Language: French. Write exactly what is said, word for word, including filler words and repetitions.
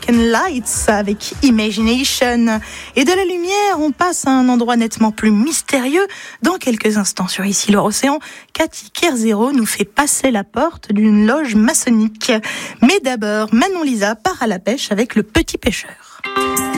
and Lights avec Imagination. Et de la lumière, on passe à un endroit nettement plus mystérieux. Dans quelques instants sur Ici l'Océan, Cathy Kerzero nous fait passer la porte d'une loge maçonnique. Mais d'abord, Manon Lisa part à la pêche avec le petit pêcheur.